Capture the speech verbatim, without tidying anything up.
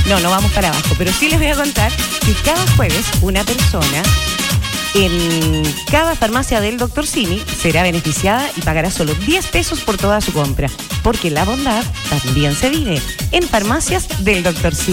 No, no vamos para abajo, pero sí les voy a contar que cada jueves una persona en cada farmacia del doctor Simi será beneficiada y pagará solo diez pesos por toda su compra, porque la bondad también se vive en farmacias del doctor Simi.